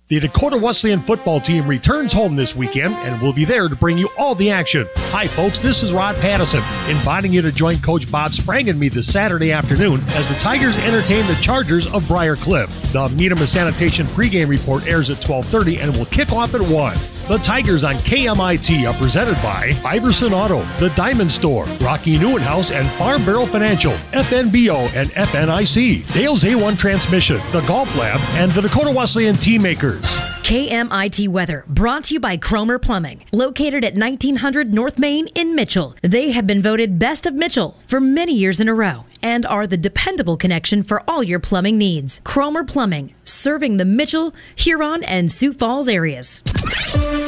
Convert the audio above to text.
The Dakota Wesleyan football team returns home this weekend and will be there to bring you all the action. Hi folks, this is Rod Pattison, inviting you to join Coach Bob Sprang and me this Saturday afternoon as the Tigers entertain the Chargers of Briar Cliff. The Needham Sanitation pregame report airs at 12:30 and will kick off at 1. The Tigers on KMIT are presented by Iverson Auto, The Diamond Store, Rocky Newenhouse and Farm Barrel Financial, FNBO and FNIC, Dale's A1 Transmission, The Golf Lab, and the Dakota Wesleyan Tea Makers. KMIT weather brought to you by Cromer Plumbing, located at 1900 North Main in Mitchell. They have been voted Best of Mitchell for many years in a row and are the dependable connection for all your plumbing needs. Cromer Plumbing, serving the Mitchell, Huron, and Sioux Falls areas.